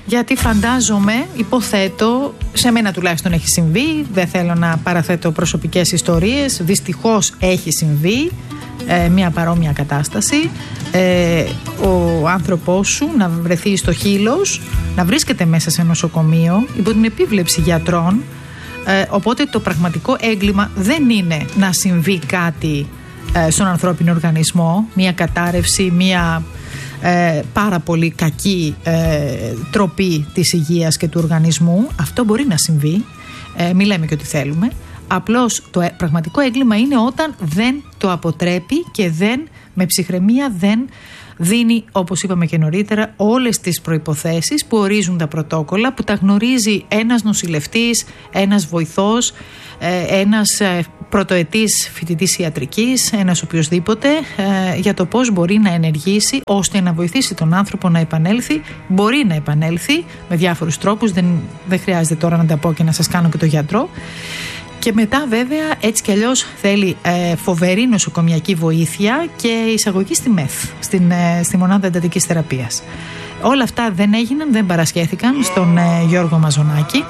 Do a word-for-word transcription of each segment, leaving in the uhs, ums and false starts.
Γιατί φαντάζομαι, υποθέτω, σε μένα τουλάχιστον έχει συμβεί, δεν θέλω να παραθέτω προσωπικές ιστορίες, δυστυχώς έχει συμβεί ε, μια παρόμοια κατάσταση, ε, ο άνθρωπός σου να βρεθεί στο χείλος, να βρίσκεται μέσα σε νοσοκομείο υπό την επίβλεψη γιατρών, ε, οπότε το πραγματικό έγκλημα δεν είναι να συμβεί κάτι ε, στον ανθρώπινο οργανισμό, μια κατάρρευση, μια Ε, πάρα πολύ κακή ε, τροπή της υγείας και του οργανισμού. Αυτό μπορεί να συμβεί, ε, μη λέμε και ότι θέλουμε. Απλώς το ε, πραγματικό έγκλημα είναι όταν δεν το αποτρέπει και δεν, με ψυχραιμία, δεν δίνει, όπως είπαμε και νωρίτερα, όλες τις προϋποθέσεις που ορίζουν τα πρωτόκολλα, που τα γνωρίζει ένας νοσηλευτής, ένας βοηθός, ε, ένας ε, πρωτοετής φοιτητής ιατρικής, ένας οποιοσδήποτε, ε, για το πώς μπορεί να ενεργήσει ώστε να βοηθήσει τον άνθρωπο να επανέλθει. Μπορεί να επανέλθει με διάφορους τρόπους, δεν, δεν χρειάζεται τώρα να τα πω και να σας κάνω και το γιατρό. Και μετά βέβαια έτσι κι αλλιώς θέλει ε, φοβερή νοσοκομιακή βοήθεια και εισαγωγή στη ΜΕΘ, στην, ε, στη μονάδα εντατικής θεραπείας. Όλα αυτά δεν έγιναν, δεν παρασχέθηκαν στον ε, Γιώργο Μαζονάκη.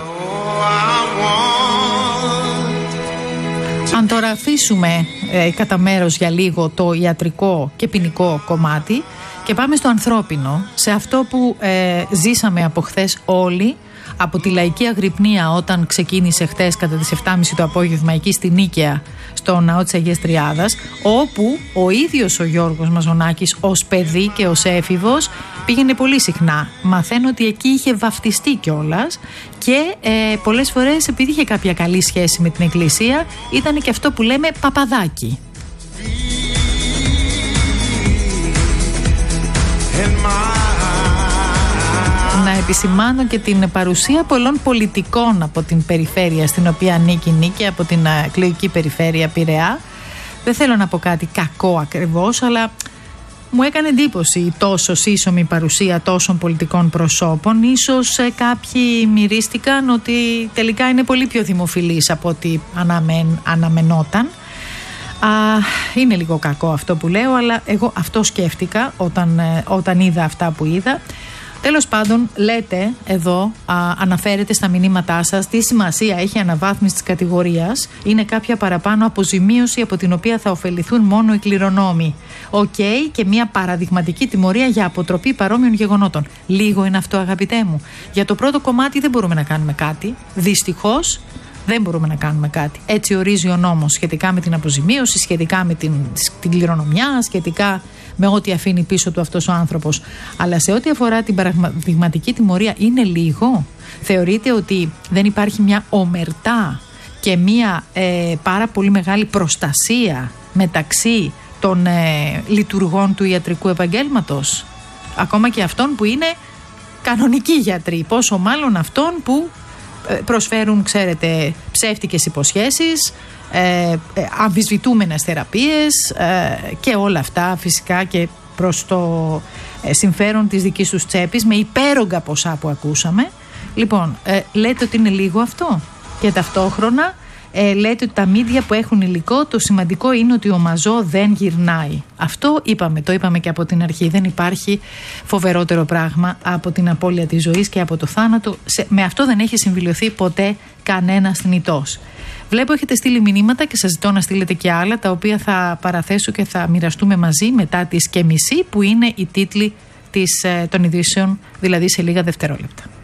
Αν τώρα αφήσουμε ε, κατά μέρος για λίγο το ιατρικό και ποινικό κομμάτι και πάμε στο ανθρώπινο, σε αυτό που ε, ζήσαμε από χθες όλοι, από τη λαϊκή αγρυπνία όταν ξεκίνησε χτες κατά τις επτά και μισή το απόγευμα εκεί στη Νίκαια, στο ναό της Αγίας Τριάδας, όπου ο ίδιος ο Γιώργος Μαζονάκης ως παιδί και ως έφηβος πήγαινε πολύ συχνά. Μαθαίνω ότι εκεί είχε βαφτιστεί κιόλας και ε, πολλές φορές, επειδή είχε κάποια καλή σχέση με την εκκλησία, ήταν και αυτό που λέμε παπαδάκι. Να επισημάνω και την παρουσία πολλών πολιτικών από την περιφέρεια στην οποία ανήκει Νίκη, από την εκλογική περιφέρεια Πειραιά. Δεν θέλω να πω κάτι κακό ακριβώς, αλλά μου έκανε εντύπωση η τόσο σύσσωμη παρουσία τόσων πολιτικών προσώπων. Ίσως ε, κάποιοι μυρίστηκαν ότι τελικά είναι πολύ πιο δημοφιλής από ό,τι αναμεν, αναμενόταν. Α, είναι λίγο κακό αυτό που λέω, αλλά εγώ αυτό σκέφτηκα όταν, ε, όταν είδα αυτά που είδα. Τέλος πάντων, λέτε εδώ, α, αναφέρετε στα μηνύματά σας, τι σημασία έχει η αναβάθμιση της κατηγορίας. Είναι κάποια παραπάνω αποζημίωση από την οποία θα ωφεληθούν μόνο οι κληρονόμοι. Οκ, okay, και μια παραδειγματική τιμωρία για αποτροπή παρόμοιων γεγονότων. Λίγο είναι αυτό, αγαπητέ μου. Για το πρώτο κομμάτι δεν μπορούμε να κάνουμε κάτι. Δυστυχώς δεν μπορούμε να κάνουμε κάτι. Έτσι ορίζει ο νόμος σχετικά με την αποζημίωση, σχετικά με την, την κληρονομιά, σχετικά με ό,τι αφήνει πίσω του αυτός ο άνθρωπος. Αλλά σε ό,τι αφορά την παραδειγματική τιμωρία, είναι λίγο. Θεωρείτε ότι δεν υπάρχει μια ομερτά και μια ε, πάρα πολύ μεγάλη προστασία μεταξύ των ε, λειτουργών του ιατρικού επαγγέλματος? Ακόμα και αυτών που είναι κανονικοί γιατροί. Πόσο μάλλον αυτών που προσφέρουν, ξέρετε, ψεύτικες υποσχέσεις, ε, ε, αμφισβητούμενες θεραπείες ε, και όλα αυτά φυσικά και προς το ε, συμφέρον της δικής τους τσέπης, με υπέρογκα ποσά που ακούσαμε. Λοιπόν, ε, λέτε ότι είναι λίγο αυτό και ταυτόχρονα ε, λέτε ότι τα μίντια που έχουν υλικό, το σημαντικό είναι ότι ο Μαζό δεν γυρνάει. Αυτό είπαμε, το είπαμε και από την αρχή. Δεν υπάρχει φοβερότερο πράγμα από την απώλεια της ζωής και από το θάνατο. Σε, με αυτό δεν έχει συμβιλωθεί ποτέ κανένας θνητός. Βλέπω έχετε στείλει μηνύματα και σας ζητώ να στείλετε και άλλα, τα οποία θα παραθέσω και θα μοιραστούμε μαζί μετά τις και μισή, που είναι οι τίτλοι της, των ειδήσεων, δηλαδή σε λίγα δευτερόλεπτα.